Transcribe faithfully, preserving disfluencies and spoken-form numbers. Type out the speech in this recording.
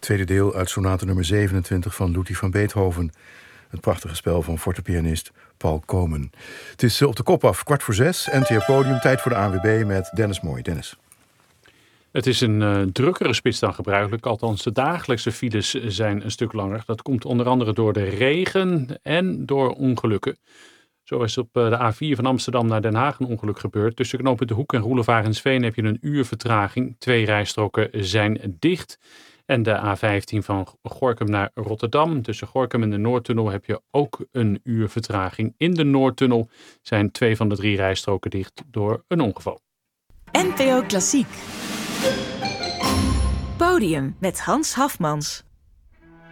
tweede deel uit sonate nummer zevenentwintig van Ludwig van Beethoven. Het prachtige spel van fortepianist Paul Komen. Het is op de kop af, kwart voor zes. N T R Podium, tijd voor de A N W B met Dennis Mooi. Dennis. Het is een uh, drukkere spits dan gebruikelijk. Althans, de dagelijkse files zijn een stuk langer. Dat komt onder andere door de regen en door ongelukken. Zo is op de A vier van Amsterdam naar Den Haag een ongeluk gebeurd. Tussen knooppunt De Hoek en Roelevarensveen heb je een uur vertraging. Twee rijstroken zijn dicht. En de A vijftien van Gorinchem naar Rotterdam. Tussen Gorinchem en de Noordtunnel heb je ook een uur vertraging. In de Noordtunnel zijn twee van de drie rijstroken dicht door een ongeval. N P O Klassiek. Podium met Hans Hafmans.